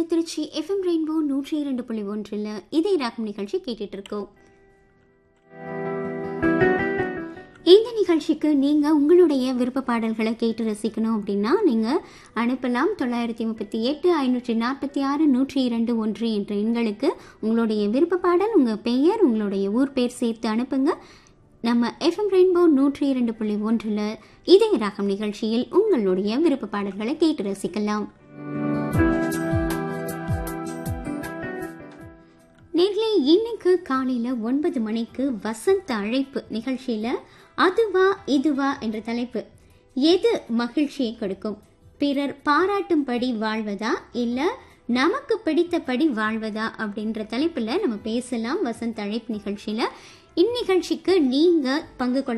Trichy FM rainbow 102.1 இதே ராகம் நிகழ்ச்சி கேட்டுட்டு இருக்கோம். இந்த நிகழ்ச்சிக்கு நீங்க உங்களுடைய விருப்ப பாடல்களை கேட்டு ரசிக்கணும் அப்படின்னா நீங்க அனுப்பலாம். 938 546 102 என்ற எண்களுக்கு உங்களுடைய விருப்ப பாடல், உங்க பெயர், உங்களுடைய ஊர் பேர் சேர்த்து அனுப்புங்க. நம்ம FM ரெயின்போ 102.1 இதே ராகம் நிகழ்ச்சியில் உங்களுடைய விருப்ப பாடல்களை கேட்டு ரசிக்கலாம். நேர்களே, இன்னைக்கு காலையில 9 மணிக்கு வசந்த அழைப்பு நிகழ்ச்சியில அதுவா இதுவா என்ற தலைப்பு. எது மகிழ்ச்சியை கொடுக்கும்? பிறர் பாராட்டும்படி வாழ்வதா இல்ல நமக்கு பிடித்தபடி வாழ்வதா அப்படின்ற தலைப்புல நம்ம பேசலாம் வசந்த அழைப்பு நிகழ்ச்சியில. இந்நிகழ்ச்சிக்கு நீங்க பங்கு கொள்ள